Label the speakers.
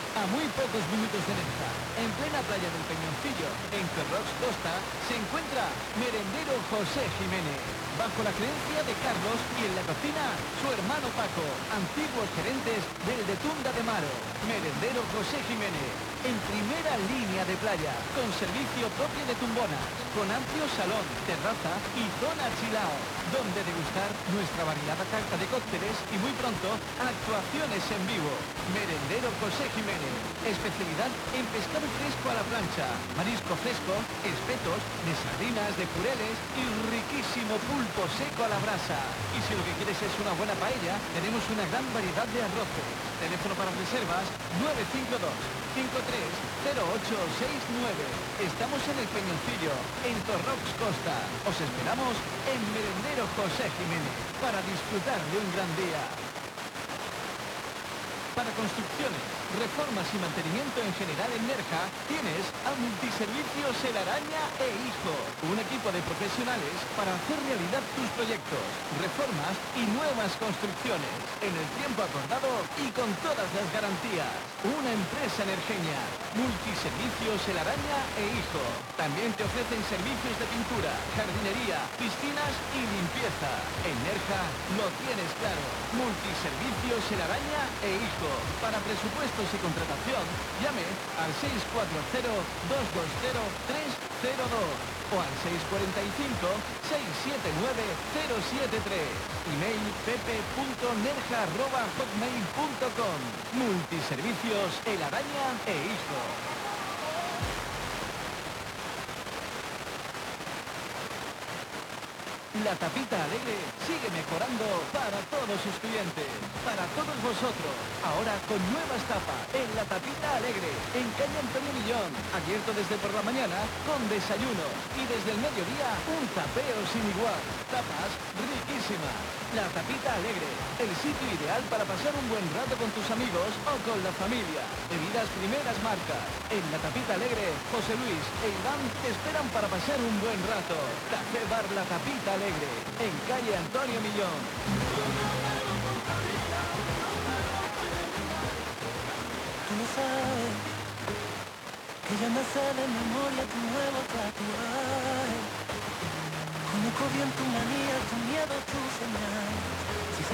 Speaker 1: A muy pocos minutos de Nerja, en plena playa del Peñoncillo, en Torrox Costa, se encuentra Merendero José Jiménez. Bajo la creencia de Carlos y en la cocina, su hermano Paco, antiguos gerentes del de Tunda de Maro. Merendero José Jiménez, en primera línea de playa, con servicio propio de tumbonas, con amplio salón, terraza y zona chilao, donde degustar nuestra variada carta de cócteles y muy pronto, actuaciones en vivo. Merendero José Jiménez, especialidad en pescado fresco a la plancha, marisco fresco, espetos, de sardinas, de jureles y riquísimo pulpo seco a la brasa. Y si lo que quieres es una buena paella, tenemos una gran variedad de arroces. Teléfono para reservas 952 530869. Estamos en el Peñoncillo, en Torrox Costa. Os esperamos en Merendero José Jiménez para disfrutar de un gran día. Para construcciones, reformas y mantenimiento en general en Nerja, tienes a Multiservicios El Araña e Hijo, un equipo de profesionales para hacer realidad tus proyectos, reformas y nuevas construcciones, en el tiempo acordado y con todas las garantías. Una empresa nerjeña, Multiservicios El Araña e Hijo. También te ofrecen servicios de pintura, jardinería, piscinas y limpieza. En Nerja lo tienes claro. Multiservicios El Araña e Hijo. Para presupuestos y contratación, llame al 640-220-302 o al 645-679-073. Email pepe.nerja@hotmail.com. Multiservicios El Araña e Hijo. La Tapita Alegre sigue mejorando para todos sus clientes, para todos vosotros. Ahora con nuevas tapas en La Tapita Alegre, en calle Antonio Millón, abierto desde por la mañana con desayuno y desde el mediodía un tapeo sin igual. Tapas riquísimas. La Tapita Alegre, el sitio ideal para pasar un buen rato con tus amigos o con la familia. Bebidas primeras marcas. En La Tapita Alegre, José Luis e Iván te esperan para pasar un buen rato. Café Bar La Tapita Alegre, en calle Antonio Millón.
Speaker 2: Tú no sabes que ya me sé de memoria tu nuevo tatuaje. Conozco bien tu manía, tu miedo, tu señal.